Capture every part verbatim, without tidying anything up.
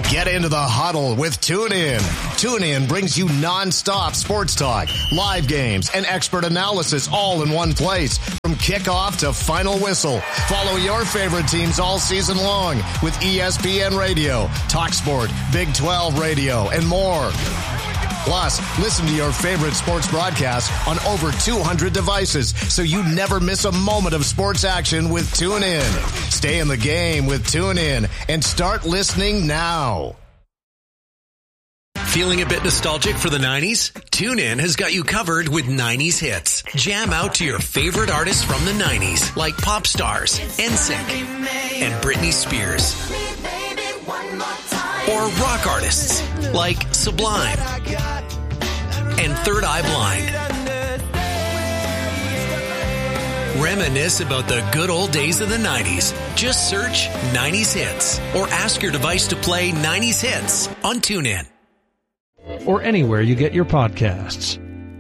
Get into the huddle with TuneIn. TuneIn brings you nonstop sports talk, live games, and expert analysis all in one place. From kickoff to final whistle, follow your favorite teams all season long with E S P N Radio, TalkSport, Big twelve Radio, and more. Plus, listen to your favorite sports broadcasts on over two hundred devices so you never miss a moment of sports action with TuneIn. Stay in the game with TuneIn and start listening now. Feeling a bit nostalgic for the nineties? TuneIn has got you covered with nineties hits. Jam out to your favorite artists from the nineties, like pop stars, N Sync, and Britney Spears. Or rock artists, like Sublime and Third Eye Blind. Reminisce about the good old days of the nineties. Just search nineties hits or ask your device to play nineties hits on TuneIn. Or anywhere you get your podcasts.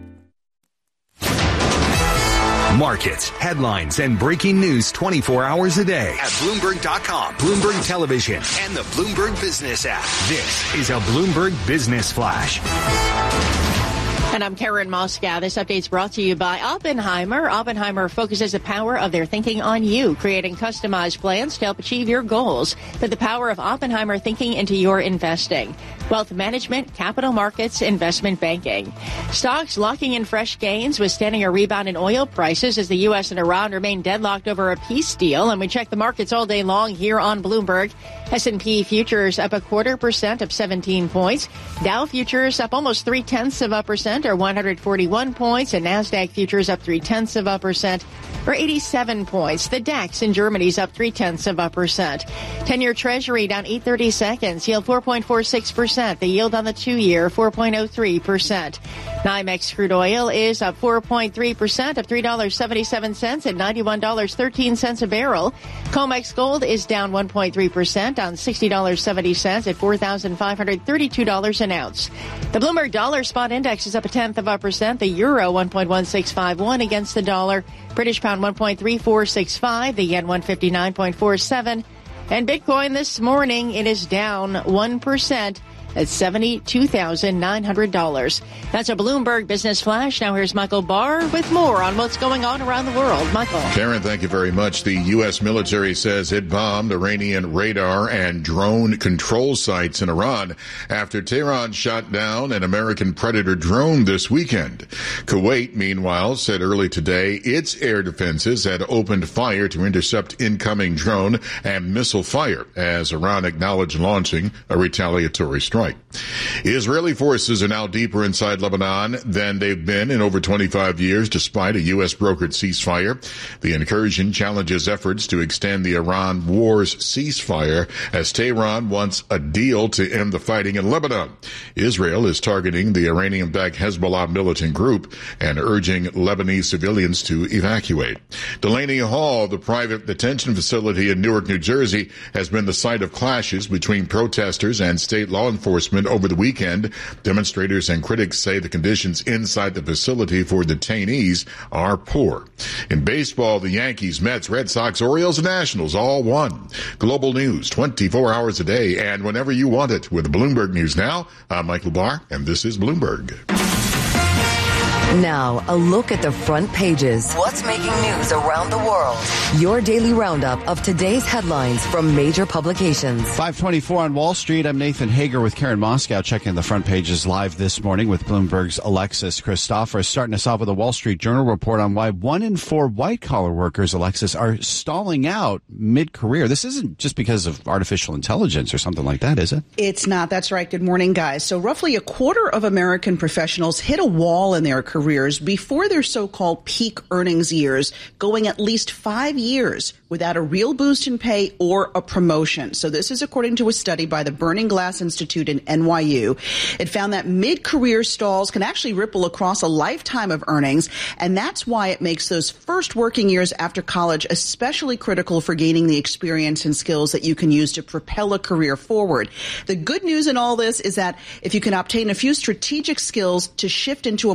Markets, headlines, and breaking news twenty-four hours a day at Bloomberg dot com, Bloomberg Television, and the Bloomberg Business app. This is a Bloomberg Business Flash. And I'm Karen Moscow. This update is brought to you by Oppenheimer. Oppenheimer focuses the power of their thinking on you, creating customized plans to help achieve your goals. Put the power of Oppenheimer thinking into your investing. Wealth management, capital markets, investment banking. Stocks locking in fresh gains, withstanding a rebound in oil prices as the U S and Iran remain deadlocked over a peace deal. And we check the markets all day long here on Bloomberg. S and P futures up a quarter percent, up seventeen points. Dow futures up almost three tenths of a percent, or one hundred forty-one points. And NASDAQ futures up three tenths of a percent, or eighty-seven points. The DAX in Germany's up three tenths of a percent. ten-year Treasury down eight thirty seconds, yield four point four six percent. The yield on the two-year, four point oh three percent. NYMEX crude oil is up four point three percent, up three dollars and seventy-seven cents at ninety-one dollars and thirteen cents a barrel. COMEX gold is down one point three percent on sixty dollars and seventy cents at four thousand five hundred thirty-two dollars an ounce. The Bloomberg Dollar Spot Index is up a tenth of a percent. The euro one point one six five one against the dollar. British pound one point three four six five. The yen one fifty-nine point four seven. And Bitcoin this morning, it is down one percent. At seventy-two thousand nine hundred dollars. That's a Bloomberg Business Flash. Now here's Michael Barr with more on what's going on around the world. Michael. Karen, thank you very much. The U S military says it bombed Iranian radar and drone control sites in Iran after Tehran shot down an American Predator drone this weekend. Kuwait, meanwhile, said early today its air defenses had opened fire to intercept incoming drone and missile fire as Iran acknowledged launching a retaliatory strike. Israeli forces are now deeper inside Lebanon than they've been in over twenty-five years, despite a U S brokered ceasefire. The incursion challenges efforts to extend the Iran war's ceasefire as Tehran wants a deal to end the fighting in Lebanon. Israel is targeting the Iranian-backed Hezbollah militant group and urging Lebanese civilians to evacuate. Delaney Hall, the private detention facility in Newark, New Jersey, has been the site of clashes between protesters and state law enforcement over the weekend. Demonstrators and critics say the conditions inside the facility for detainees are poor. In baseball, the Yankees, Mets, Red Sox, Orioles, and Nationals all won. Global news twenty-four hours a day and whenever you want it with Bloomberg News Now. I'm Michael Barr, and this is Bloomberg. Now, a look at the front pages. What's making news around the world? Your daily roundup of today's headlines from major publications. five twenty-four on Wall Street. I'm Nathan Hager with Karen Moscow, checking the front pages live this morning with Bloomberg's Alexis Christoforous. Starting us off with a Wall Street Journal report on why one in four white-collar workers, Alexis, are stalling out mid-career. This isn't just because of artificial intelligence or something like that, is it? It's not. That's right. Good morning, guys. So roughly a quarter of American professionals hit a wall in their careers before their so-called peak earnings years, going at least five years without a real boost in pay or a promotion. So this is according to a study by the Burning Glass Institute in N Y U. It found that mid-career stalls can actually ripple across a lifetime of earnings, and that's why it makes those first working years after college especially critical for gaining the experience and skills that you can use to propel a career forward. The good news in all this is that if you can obtain a few strategic skills to shift into a more profitable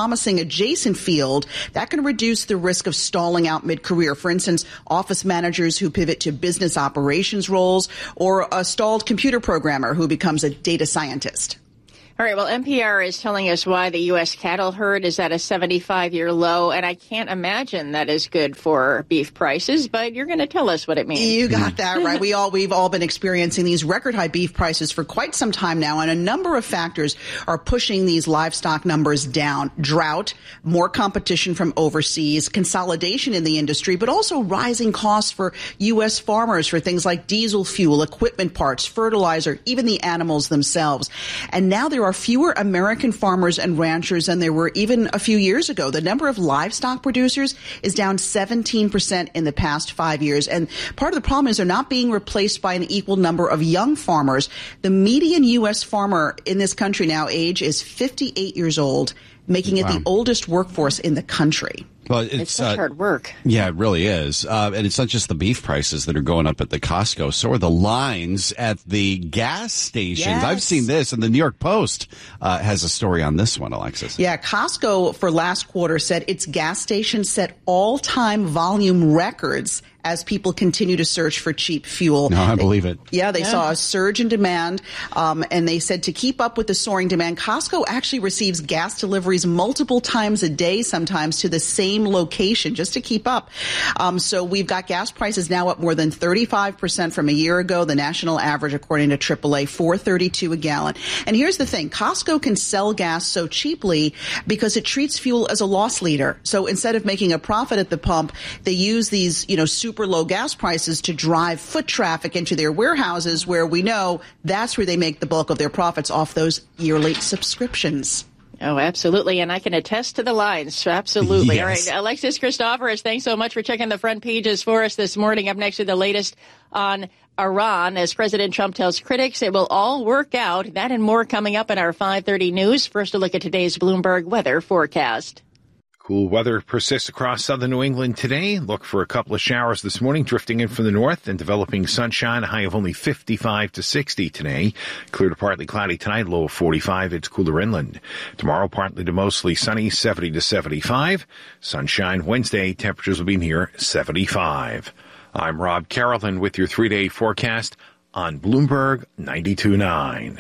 promising adjacent field that can reduce the risk of stalling out mid-career. For instance, office managers who pivot to business operations roles, or a stalled computer programmer who becomes a data scientist. All right, well, N P R is telling us why the U S cattle herd is at a seventy-five-year low, and I can't imagine that is good for beef prices, but you're going to tell us what it means. You got that right. We all, we've all been experiencing these record-high beef prices for quite some time now, and a number of factors are pushing these livestock numbers down. Drought, more competition from overseas, consolidation in the industry, but also rising costs for U S farmers for things like diesel fuel, equipment parts, fertilizer, even the animals themselves. And now there are fewer American farmers and ranchers than there were even a few years ago. The number of livestock producers is down seventeen percent in the past five years. And part of the problem is they're not being replaced by an equal number of young farmers. The median U S farmer in this country now age is fifty-eight years old, making it wow. the oldest workforce in the country. Well, it's, it's such uh, hard work. Yeah, it really is. Uh, and it's not just the beef prices that are going up at the Costco. So are the lines at the gas stations. Yes. I've seen this, and the New York Post uh, has a story on this one, Alexis. Yeah, Costco for last quarter said its gas stations set all-time volume records as people continue to search for cheap fuel. No, I believe it. Yeah, they yeah. saw a surge in demand, um, and they said to keep up with the soaring demand, Costco actually receives gas deliveries multiple times a day, sometimes to the same location, just to keep up. Um, so we've got gas prices now up more than thirty-five percent from a year ago. The national average, according to triple A, four thirty-two a gallon. And here's the thing. Costco can sell gas so cheaply because it treats fuel as a loss leader. So instead of making a profit at the pump, they use these, you know, super super low gas prices to drive foot traffic into their warehouses, where we know that's where they make the bulk of their profits off those yearly subscriptions. Oh, absolutely. And I can attest to the lines. Absolutely. Yes. All right. Alexis Christoforous, thanks so much for checking the front pages for us this morning. Up next to the latest on Iran. As President Trump tells critics, it will all work out. That and more coming up in our five thirty news. First, a look at today's Bloomberg weather forecast. Cool weather persists across southern New England today. Look for a couple of showers this morning, drifting in from the north and developing sunshine, a high of only fifty-five to sixty today. Clear to partly cloudy tonight, low of forty-five. It's cooler inland. Tomorrow, partly to mostly sunny, seventy to seventy-five. Sunshine Wednesday, temperatures will be near seventy-five. I'm Rob Carrollton with your three-day forecast on Bloomberg ninety-two point nine.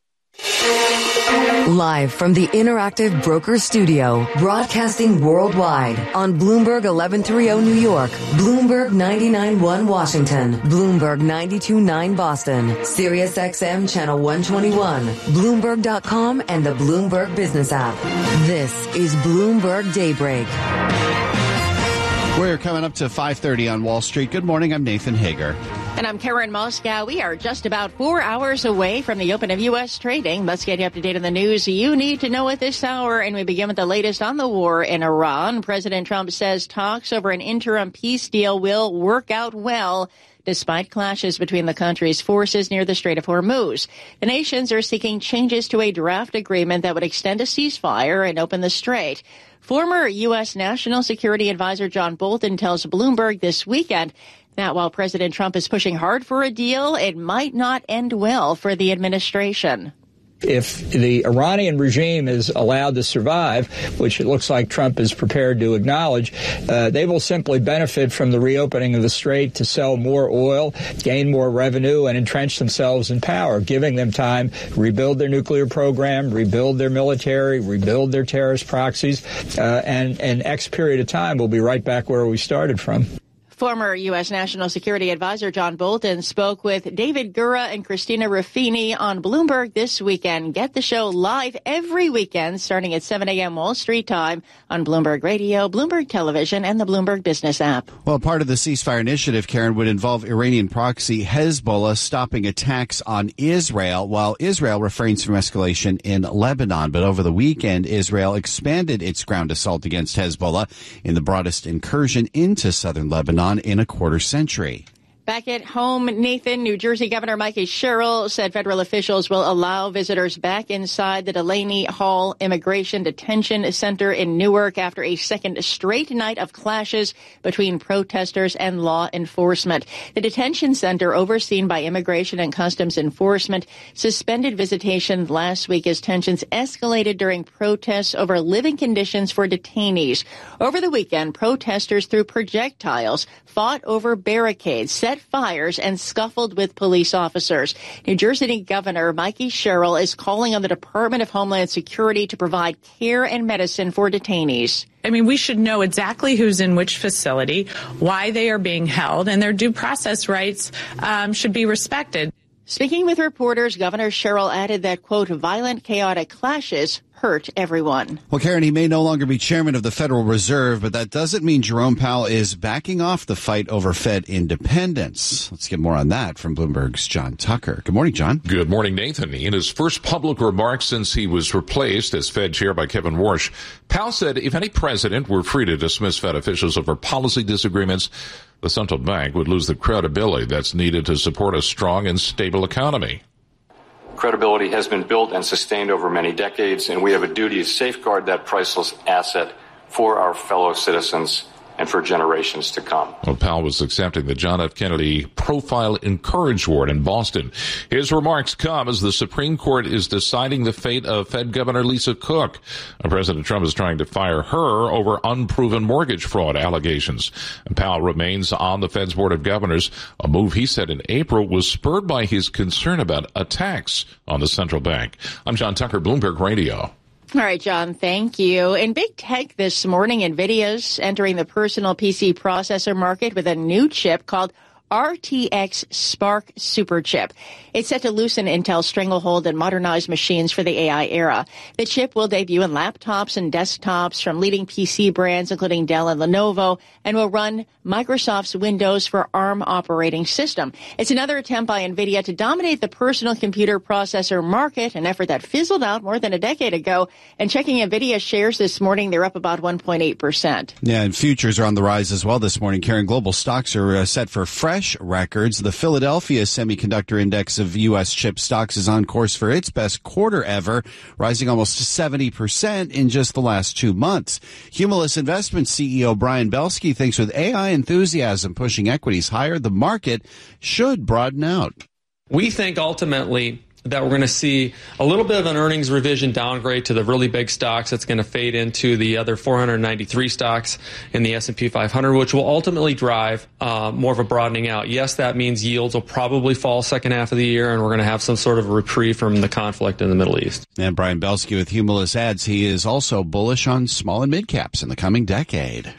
Live from the Interactive Broker Studio, broadcasting worldwide on Bloomberg eleven thirty New York, Bloomberg ninety-nine point one Washington, Bloomberg ninety-two point nine Boston, Sirius X M Channel one twenty-one, Bloomberg dot com, and the Bloomberg Business app. This is Bloomberg Daybreak. We're coming up to five thirty on Wall Street. Good morning. I'm Nathan Hager. And I'm Karen Moscow. We are just about four hours away from the open of U S trading. Let's get you up to date on the news you need to know at this hour. And we begin with the latest on the war in Iran. President Trump says talks over an interim peace deal will work out well, despite clashes between the country's forces near the Strait of Hormuz. The nations are seeking changes to a draft agreement that would extend a ceasefire and open the strait. Former U S. National Security Advisor John Bolton tells Bloomberg this weekend that while President Trump is pushing hard for a deal, it might not end well for the administration. If the Iranian regime is allowed to survive, which it looks like Trump is prepared to acknowledge, uh, they will simply benefit from the reopening of the strait to sell more oil, gain more revenue, and entrench themselves in power, giving them time to rebuild their nuclear program, rebuild their military, rebuild their terrorist proxies, uh, and an X period of time we'll be right back where we started from. Former U S. National Security Advisor John Bolton spoke with David Gura and Christina Ruffini on Bloomberg this weekend. Get the show live every weekend starting at seven a.m. Wall Street time on Bloomberg Radio, Bloomberg Television, and the Bloomberg Business app. Well, part of the ceasefire initiative, Karen, would involve Iranian proxy Hezbollah stopping attacks on Israel, while Israel refrains from escalation in Lebanon. But over the weekend, Israel expanded its ground assault against Hezbollah in the broadest incursion into southern Lebanon in a quarter century. Back at home, Nathan, New Jersey Governor Mikey Sherrill said federal officials will allow visitors back inside the Delaney Hall Immigration Detention Center in Newark after a second straight night of clashes between protesters and law enforcement. The detention center, overseen by Immigration and Customs Enforcement, suspended visitation last week as tensions escalated during protests over living conditions for detainees. Over the weekend, protesters threw projectiles, fought over barricades, set fires, and scuffled with police officers. New Jersey Governor Mikey Sherrill is calling on the Department of Homeland Security to provide care and medicine for detainees. I mean, we should know exactly who's in which facility, why they are being held, and their due process rights um, should be respected. Speaking with reporters, Governor Sherrill added that, quote, violent, chaotic clashes hurt everyone. Well, Karen, he may no longer be chairman of the Federal Reserve, but that doesn't mean Jerome Powell is backing off the fight over Fed independence. Let's get more on that from Bloomberg's John Tucker. Good morning, John. Good morning, Nathan. In his first public remarks since he was replaced as Fed chair by Kevin Warsh, Powell said if any president were free to dismiss Fed officials over policy disagreements, the central bank would lose the credibility that's needed to support a strong and stable economy. Credibility has been built and sustained over many decades, and we have a duty to safeguard that priceless asset for our fellow citizens and for generations to come. Well, Powell was accepting the John F. Kennedy Profile in Courage Award in Boston. His remarks come as the Supreme Court is deciding the fate of Fed Governor Lisa Cook. President Trump is trying to fire her over unproven mortgage fraud allegations. And Powell remains on the Fed's Board of Governors, a move he said in April was spurred by his concern about attacks on the central bank. I'm John Tucker, Bloomberg Radio. All right, John, thank you. In big tech this morning, NVIDIA's entering the personal P C processor market with a new chip called R T X Spark Superchip. It's set to loosen Intel's stranglehold and modernize machines for the A I era. The chip will debut in laptops and desktops from leading P C brands, including Dell and Lenovo, and will run Microsoft's Windows for ARM operating system. It's another attempt by NVIDIA to dominate the personal computer processor market, an effort that fizzled out more than a decade ago. And checking NVIDIA shares this morning, they're up about one point eight percent. Yeah, and futures are on the rise as well this morning. Karen, global stocks are uh, set for fresh records. The Philadelphia Semiconductor Index of U S chip stocks is on course for its best quarter ever, rising almost seventy percent in just the last two months. Humulus Investments C E O Brian Belsky thinks with A I enthusiasm pushing equities higher, the market should broaden out. We think ultimately that we're going to see a little bit of an earnings revision downgrade to the really big stocks. That's going to fade into the other four hundred ninety-three stocks in the S and P five hundred, which will ultimately drive uh, more of a broadening out. Yes, that means yields will probably fall second half of the year, and we're going to have some sort of reprieve from the conflict in the Middle East. And Brian Belsky with Humulus adds he is also bullish on small and mid caps in the coming decade.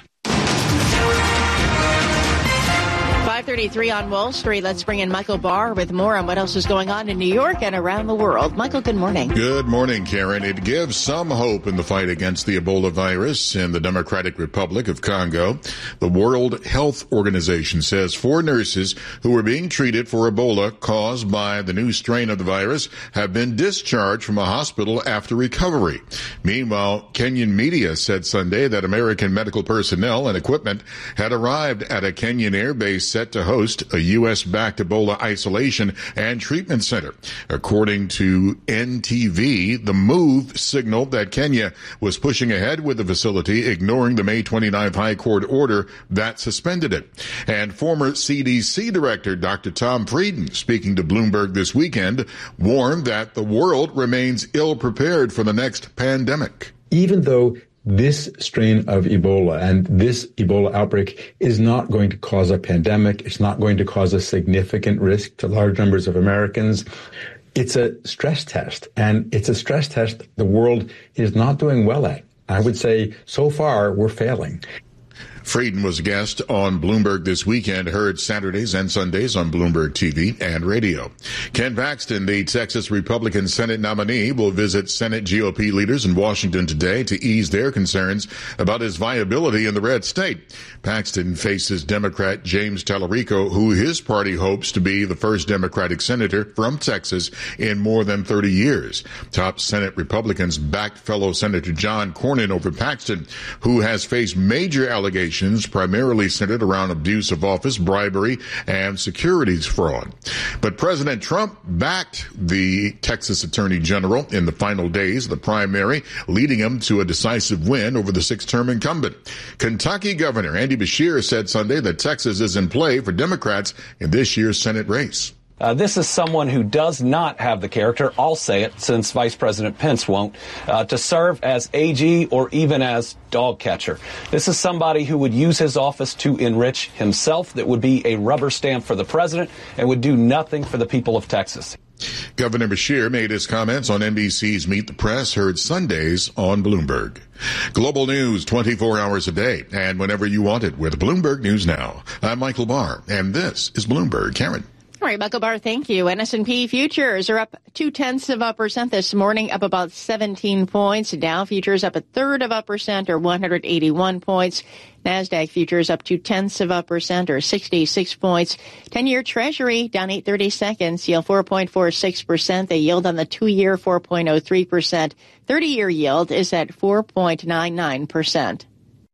five thirty-three on Wall Street. Let's bring in Michael Barr with more on what else is going on in New York and around the world. Michael, good morning. Good morning, Karen. It gives some hope in the fight against the Ebola virus in the Democratic Republic of Congo. The World Health Organization says four nurses who were being treated for Ebola caused by the new strain of the virus have been discharged from a hospital after recovery. Meanwhile, Kenyan media said Sunday that American medical personnel and equipment had arrived at a Kenyan air base set to host a U S-backed Ebola isolation and treatment center. According to N T V, the move signaled that Kenya was pushing ahead with the facility, ignoring the May twenty-ninth High Court order that suspended it. And former C D C Director Doctor Tom Frieden, speaking to Bloomberg this weekend, warned that the world remains ill-prepared for the next pandemic. Even though this strain of Ebola and this Ebola outbreak is not going to cause a pandemic. It's not going to cause a significant risk to large numbers of Americans. It's a stress test, and it's a stress test the world is not doing well at. I would say so far we're failing. Frieden was a guest on Bloomberg this weekend, heard Saturdays and Sundays on Bloomberg T V and radio. Ken Paxton, the Texas Republican Senate nominee, will visit Senate G O P leaders in Washington today to ease their concerns about his viability in the red state. Paxton faces Democrat James Tallarico, who his party hopes to be the first Democratic senator from Texas in more than thirty years. Top Senate Republicans backed fellow Senator John Cornyn over Paxton, who has faced major allegations allegations primarily centered around abuse of office, bribery, and securities fraud. But President Trump backed the Texas Attorney General in the final days of the primary, leading him to a decisive win over the six-term incumbent. Kentucky Governor Andy Beshear said Sunday that Texas is in play for Democrats in this year's Senate race. Uh, this is someone who does not have the character, I'll say it since Vice President Pence won't, uh, to serve as A G or even as dog catcher. This is somebody who would use his office to enrich himself, that would be a rubber stamp for the president and would do nothing for the people of Texas. Governor Beshear made his comments on N B C's Meet the Press, heard Sundays on Bloomberg. Global news twenty-four hours a day and whenever you want it with Bloomberg News Now. I'm Michael Barr, and this is Bloomberg. Karen. All right, Michael Barr, thank you. And S and P futures are up two-tenths of a percent this morning, up about seventeen points. Dow futures up a third of a percent, or one hundred eighty-one points. NASDAQ futures up two-tenths of a percent, or sixty-six points. ten-year Treasury down eight thirty-seconds, yield four point four six percent. The yield on the two-year, four point oh three percent. thirty-year yield is at four point nine nine percent.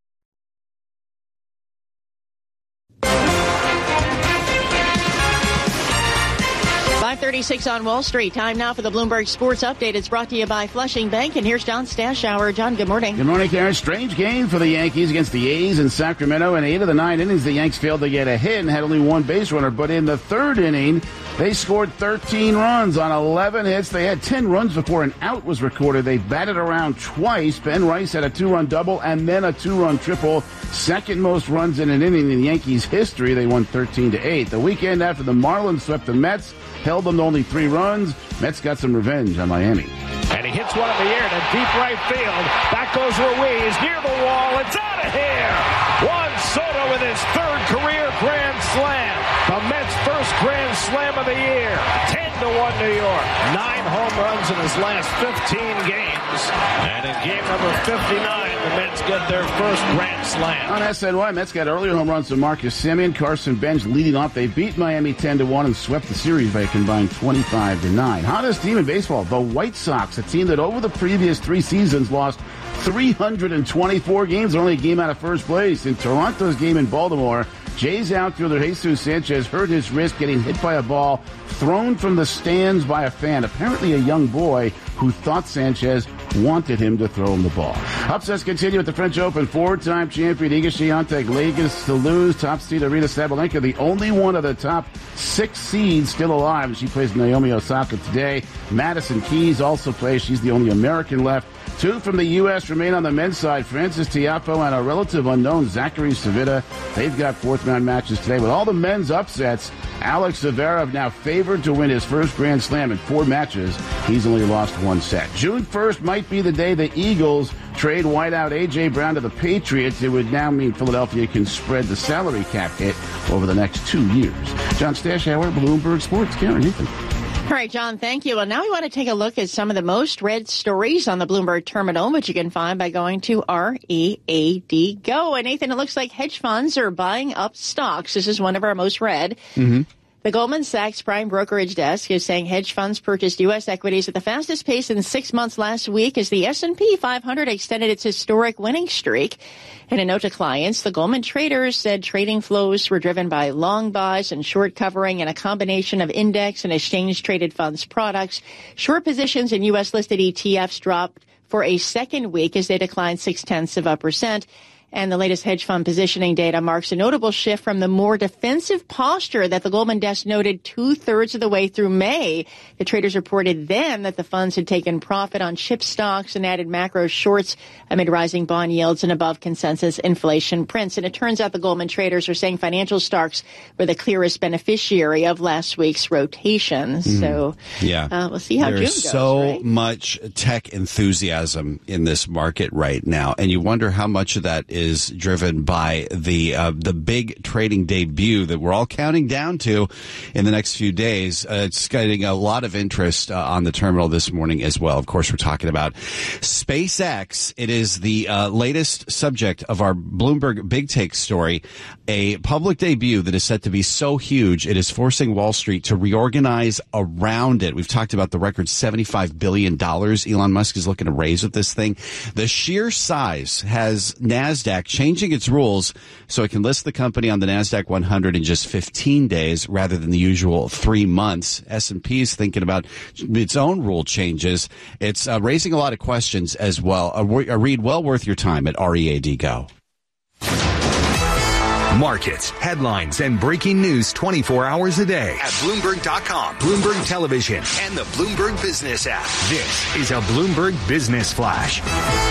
five thirty-six on Wall Street. Time now for the Bloomberg Sports Update. It's brought to you by Flushing Bank. And here's John Stashower. John, good morning. Good morning, Karen. Strange game for the Yankees against the A's in Sacramento. In eight of the nine innings, the Yanks failed to get a hit and had only one base runner. But in the third inning, they scored thirteen runs on eleven hits. They had ten runs before an out was recorded. They batted around twice. Ben Rice had a two-run double and then a two-run triple. Second most runs in an inning in Yankees history. They won thirteen to eight. The weekend after the Marlins swept the Mets, held them to only three runs. Mets got some revenge on Miami. And he hits one in the air to deep right field. Back goes Ruiz near the wall. It's out of here. Juan Soto with his third career grand slam. The Mets' first grand slam of the year. ten to one New York. Nine home runs in his last fifteen games. And in game number fifty-nine, the Mets get their first grand slam. On S N Y, Mets got earlier home runs to Marcus Semien. Carson Bench leading off. They beat Miami ten to one and swept the series by a combined twenty-five to nine. Hottest team in baseball, the White Sox, a team that over the previous three seasons lost three hundred twenty-four games, only a game out of first place. In Toronto's game in Baltimore, Jays outfielder Jesus Sanchez hurt his wrist getting hit by a ball thrown from the stands by a fan, apparently a young boy who thought Sanchez wanted him to throw him the ball. Upsets continue at the French Open. Four-time champion Iga Swiatek Vegas to lose. Top seed Aryna Sabalenka, the only one of the top six seeds still alive. She plays Naomi Osaka today. Madison Keys also plays. She's the only American left. Two from the U S remain on the men's side. Francis Tiafoe and a relative unknown, Zachary Savita. They've got fourth-round matches today. With all the men's upsets, Alex Zverev now favored to win his first Grand Slam in four matches. He's only lost one set. June first might be the day the Eagles trade wideout A J. Brown to the Patriots. It would now mean Philadelphia can spread the salary cap hit over the next two years. John Stashower, Bloomberg Sports. Karen Ethan. All right, John, thank you. Well, now we want to take a look at some of the most read stories on the Bloomberg terminal, which you can find by going to R E A D Go. And Nathan, it looks like hedge funds are buying up stocks. This is one of our most read. Mm-hmm. The Goldman Sachs Prime Brokerage Desk is saying hedge funds purchased U S equities at the fastest pace in six months last week as the S and P five hundred extended its historic winning streak. In a note to clients, the Goldman traders said trading flows were driven by long buys and short covering and a combination of index and exchange-traded funds products. Short positions in U S-listed E T Fs dropped for a second week as they declined six-tenths of a percent. And the latest hedge fund positioning data marks a notable shift from the more defensive posture that the Goldman desk noted two-thirds of the way through May. The traders reported then that the funds had taken profit on chip stocks and added macro shorts amid rising bond yields and above consensus inflation prints. And it turns out the Goldman traders are saying financial stocks were the clearest beneficiary of last week's rotation. Mm. So yeah. uh, we'll see how There's June goes. so right? much tech enthusiasm in this market right now, and you wonder how much of that is is driven by the uh, the big trading debut that we're all counting down to in the next few days. Uh, it's getting a lot of interest uh, on the terminal this morning as well. Of course, we're talking about SpaceX. It is the uh, latest subject of our Bloomberg Big Take story, a public debut that is set to be so huge it is forcing Wall Street to reorganize around it. We've talked about the record seventy-five billion dollars Elon Musk is looking to raise with this thing. The sheer size has NASDAQ NASDAQ changing its rules so it can list the company on the NASDAQ one hundred in just fifteen days rather than the usual three months. S and P is thinking about its own rule changes. It's uh, raising a lot of questions as well. A, a read well worth your time at R E A D Go. Markets, headlines, and breaking news twenty-four hours a day at Bloomberg dot com, Bloomberg Television, and the Bloomberg Business app. This is a Bloomberg Business Flash.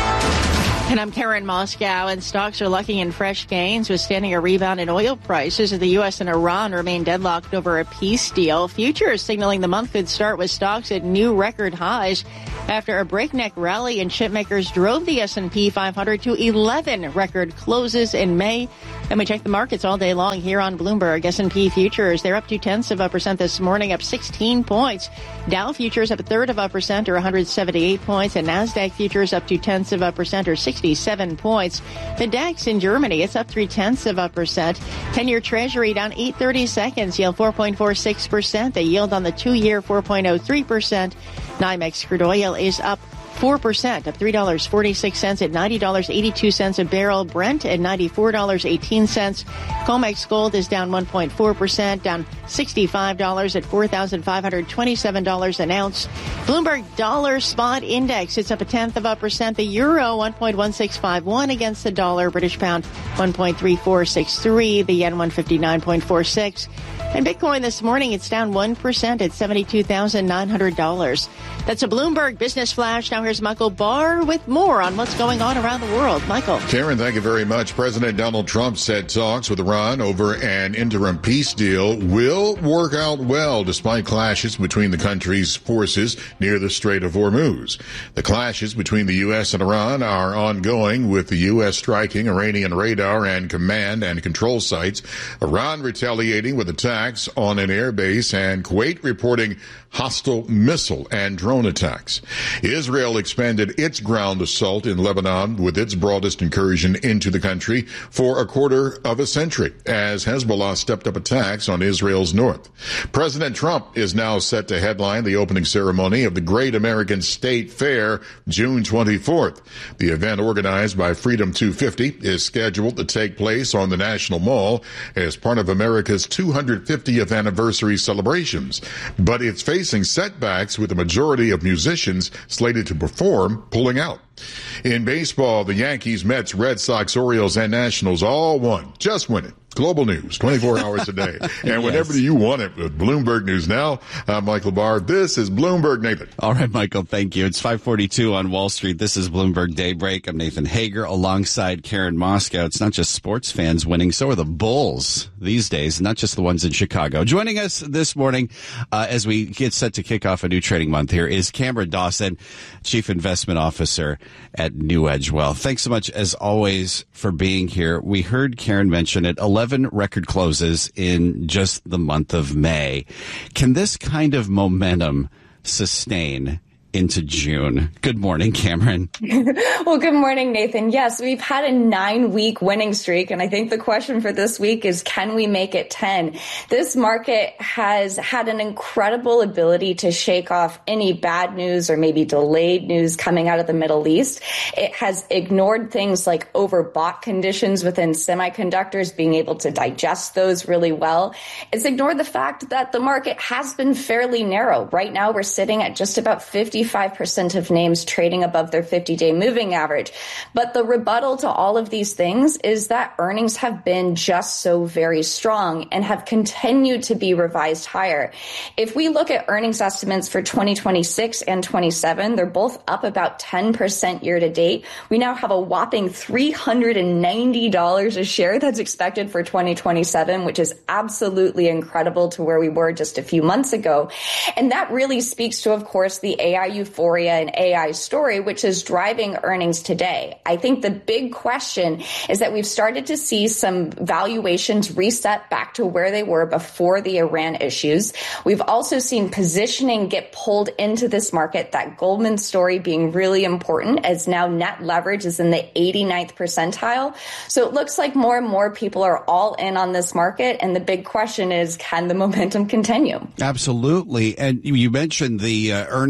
And I'm Karen Moscow, and stocks are locking in fresh gains, withstanding a rebound in oil prices as the U S and Iran remain deadlocked over a peace deal. Futures signaling the month could start with stocks at new record highs after a breakneck rally in chipmakers drove the S and P five hundred to eleven record closes in May. And we check the markets all day long here on Bloomberg. S and P futures, they're up two tenths of a percent this morning, up sixteen points. Dow futures up a third of a percent, or one hundred seventy-eight points, and NASDAQ futures up two tenths of a percent, or sixty-seven points. The DAX in Germany, it's up three tenths of a percent. ten-year Treasury down eight thirty seconds, yield four point four six percent. The yield on the two-year four point oh three percent. NYMEX crude oil is up four percent, up three dollars and forty-six cents at ninety dollars and eighty-two cents a barrel. Brent at ninety-four dollars and eighteen cents. COMEX gold is down one point four percent, down sixty-five dollars at four thousand five hundred twenty-seven dollars an ounce. Bloomberg Dollar Spot Index, it's up a tenth of a percent. The euro, one point one six five one against the dollar. British pound, one point three four six three. The yen, one fifty-nine point four six. And Bitcoin this morning, it's down one percent at seventy-two thousand nine hundred dollars. That's a Bloomberg Business Flash. Now here's Michael Barr with more on what's going on around the world. Michael. Karen, thank you very much. President Donald Trump said talks with Iran over an interim peace deal will work out well despite clashes between the country's forces near the Strait of Hormuz. The clashes between the U S and Iran are ongoing, with the U S striking Iranian radar and command and control sites, Iran retaliating with attacks on an airbase, and Kuwait reporting hostile missile and drone attacks. Israel expanded its ground assault in Lebanon with its broadest incursion into the country for a quarter of a century, as Hezbollah stepped up attacks on Israel's north. President Trump is now set to headline the opening ceremony of the Great American State Fair June twenty-fourth. The event, organized by Freedom two fifty, is scheduled to take place on the National Mall as part of America's two hundred fiftieth anniversary celebrations, but it's facing setbacks, with the majority of musicians slated to perform pulling out. In baseball, the Yankees, Mets, Red Sox, Orioles, and Nationals all won. Just winning. Global news, twenty-four hours a day. And whenever yes. you want it with Bloomberg News Now, I'm Michael Barr. This is Bloomberg Nathan. All right, Michael, thank you. It's five forty-two on Wall Street. This is Bloomberg Daybreak. I'm Nathan Hager alongside Karen Moscow. It's not just sports fans winning, so are the Bulls these days, not just the ones in Chicago. Joining us this morning uh, as we get set to kick off a new trading month here is Cameron Dawson, Chief Investment Officer at New Edge Wealth. Thanks so much, as always, for being here. We heard Karen mention it, eleven record closes in just the month of May. Can this kind of momentum sustain into June? Good morning, Cameron. Well, good morning, Nathan. Yes, we've had a nine-week winning streak, and I think the question for this week is, can we make it ten? This market has had an incredible ability to shake off any bad news or maybe delayed news coming out of the Middle East. It has ignored things like overbought conditions within semiconductors, being able to digest those really well. It's ignored the fact that the market has been fairly narrow. Right now, we're sitting at just about fifty-five percent of names trading above their fifty-day moving average. But the rebuttal to all of these things is that earnings have been just so very strong and have continued to be revised higher. If we look at earnings estimates for twenty twenty-six and twenty-seven, they're both up about ten percent year to date. We now have a whopping three hundred ninety dollars a share that's expected for twenty twenty-seven, which is absolutely incredible to where we were just a few months ago. And that really speaks to, of course, the A I euphoria and A I story, which is driving earnings today. I think the big question is that we've started to see some valuations reset back to where they were before the Iran issues. We've also seen positioning get pulled into this market, that Goldman story being really important, as now net leverage is in the eighty-ninth percentile. So it looks like more and more people are all in on this market. And the big question is, can the momentum continue? Absolutely. And you mentioned the uh, earnings estimate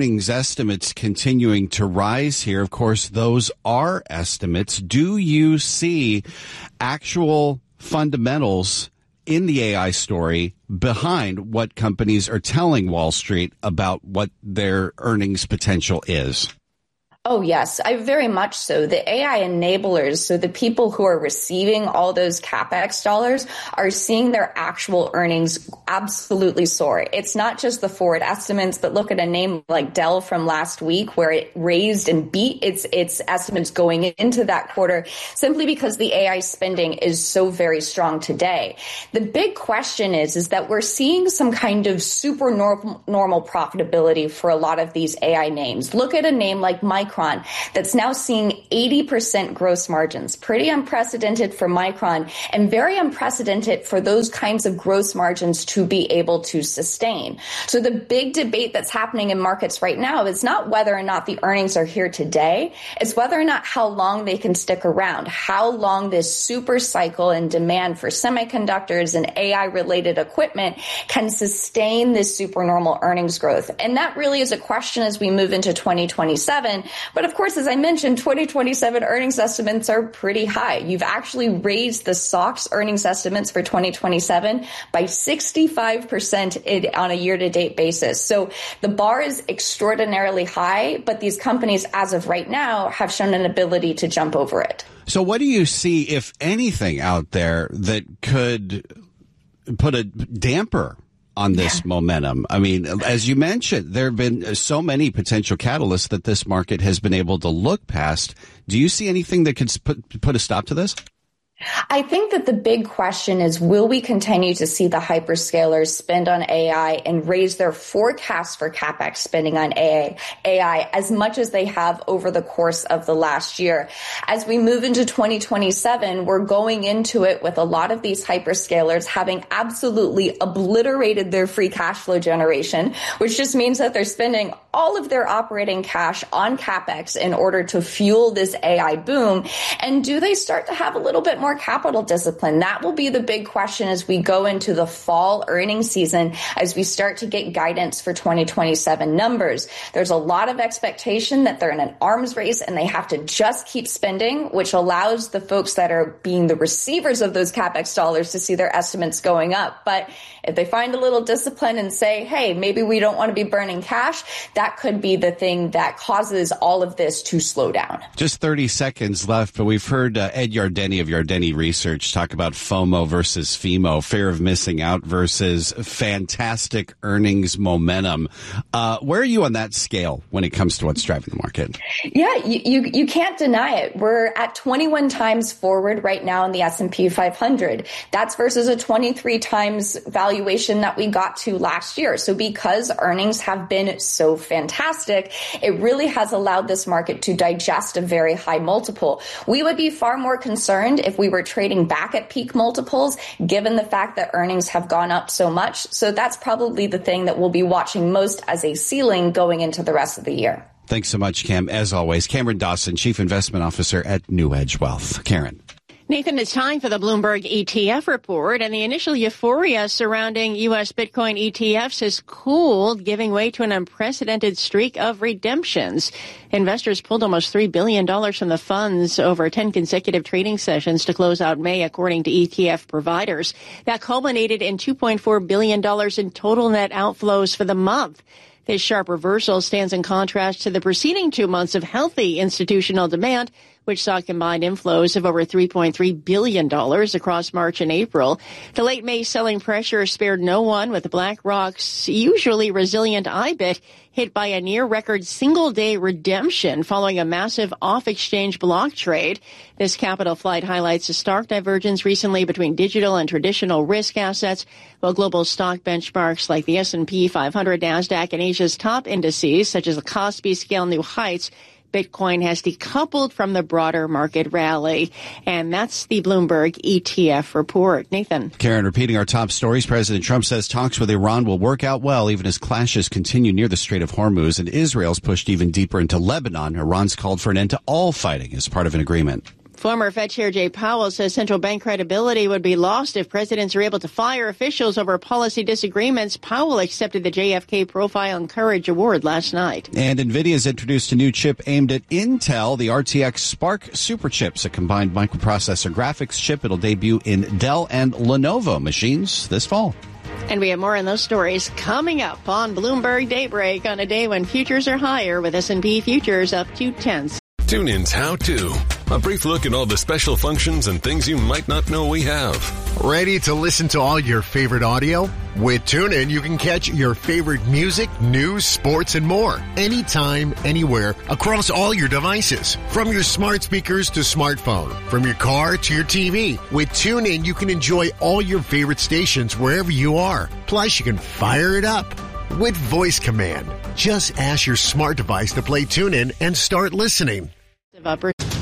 estimates continuing to rise here. Of course, those are estimates. Do you see actual fundamentals in the A I story behind what companies are telling Wall Street about what their earnings potential is? Oh, yes, I very much so. The A I enablers, so the people who are receiving all those CapEx dollars are seeing their actual earnings absolutely soar. It's not just the forward estimates, but look at a name like Dell from last week where it raised and beat its its estimates going into that quarter simply because the A I spending is so very strong today. The big question is, is that we're seeing some kind of super normal, normal profitability for a lot of these A I names. Look at a name like Microsoft that's now seeing eighty percent gross margins. Pretty unprecedented for Micron and very unprecedented for those kinds of gross margins to be able to sustain. So the big debate that's happening in markets right now is not whether or not the earnings are here today. It's whether or not how long they can stick around, how long this super cycle and demand for semiconductors and A I related equipment can sustain this supernormal earnings growth. And that really is a question as we move into twenty twenty-seven. But of course, as I mentioned, twenty twenty-seven earnings estimates are pretty high. You've actually raised the S O X earnings estimates for twenty twenty-seven by sixty-five percent on a year-to-date basis. So the bar is extraordinarily high, but these companies, as of right now, have shown an ability to jump over it. So what do you see, if anything, out there that could put a damper on this momentum? I mean, as you mentioned, there have been so many potential catalysts that this market has been able to look past. Do you see anything that could put, put a stop to this? I think that the big question is, will we continue to see the hyperscalers spend on A I and raise their forecast for CapEx spending on A I as much as they have over the course of the last year? As we move into twenty twenty-seven, we're going into it with a lot of these hyperscalers having absolutely obliterated their free cash flow generation, which just means that they're spending all of their operating cash on CapEx in order to fuel this A I boom. And do they start to have a little bit more capital discipline? That will be the big question as we go into the fall earnings season, as we start to get guidance for twenty twenty-seven numbers. There's a lot of expectation that they're in an arms race and they have to just keep spending, which allows the folks that are being the receivers of those CapEx dollars to see their estimates going up. But if they find a little discipline and say, hey, maybe we don't want to be burning cash, that could be the thing that causes all of this to slow down. Just thirty seconds left, but we've heard uh, Ed Yardeni of Yardeni Research talk about FOMO versus FEMO, fear of missing out versus fantastic earnings momentum. Uh, where are you on that scale when it comes to what's driving the market? Yeah, you, you, you can't deny it. We're at twenty-one times forward right now in the S and P five hundred. That's versus a twenty-three times valuation that we got to last year. So because earnings have been so fantastic, it really has allowed this market to digest a very high multiple. We would be far more concerned if we were trading back at peak multiples, given the fact that earnings have gone up so much. So that's probably the thing that we'll be watching most as a ceiling going into the rest of the year. Thanks so much, Cam. As always, Cameron Dawson, Chief Investment Officer at New Edge Wealth. Karen. Nathan, it's time for the Bloomberg E T F report, and the initial euphoria surrounding U S Bitcoin E T Fs has cooled, giving way to an unprecedented streak of redemptions. Investors pulled almost three billion dollars from the funds over ten consecutive trading sessions to close out May, according to E T F providers. That culminated in two point four billion dollars in total net outflows for the month. This sharp reversal stands in contrast to the preceding two months of healthy institutional demand, which saw combined inflows of over three point three billion dollars across March and April. The late May selling pressure spared no one, with BlackRock's usually resilient I B I T hit by a near-record single-day redemption following a massive off-exchange block trade. This capital flight highlights a stark divergence recently between digital and traditional risk assets, while global stock benchmarks like the S and P five hundred, NASDAQ, and Asia's top indices, such as the Kospi, scale new heights. Bitcoin has decoupled from the broader market rally. And that's the Bloomberg E T F report. Nathan. Karen, repeating our top stories, President Trump says talks with Iran will work out well even as clashes continue near the Strait of Hormuz, and Israel's pushed even deeper into Lebanon. Iran's called for an end to all fighting as part of an agreement. Former Fed Chair Jay Powell says central bank credibility would be lost if presidents are able to fire officials over policy disagreements. Powell accepted the J F K Profile and Courage Award last night. And NVIDIA has introduced a new chip aimed at Intel, the R T X Spark Superchips, a combined microprocessor graphics chip. It'll debut in Dell and Lenovo machines this fall. And we have more on those stories coming up on Bloomberg Daybreak on a day when futures are higher with S and P futures up two tenths. Tune in's How To. A brief look at all the special functions and things you might not know we have. Ready to listen to all your favorite audio? With TuneIn, you can catch your favorite music, news, sports, and more. Anytime, anywhere, across all your devices. From your smart speakers to smartphone. From your car to your T V. With TuneIn, you can enjoy all your favorite stations wherever you are. Plus, you can fire it up with voice command. Just ask your smart device to play TuneIn and start listening. Upper